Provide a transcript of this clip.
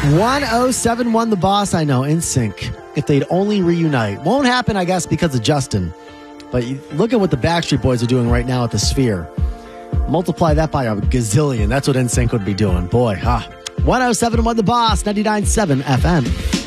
107.1 The Boss, I know, NSYNC. If they'd only reunite. Won't happen, I guess, because of Justin. But look at what the Backstreet Boys are doing right now at the Sphere. Multiply that by a gazillion. That's what NSYNC would be doing. Boy, 107.1 The Boss, 99.7 FM.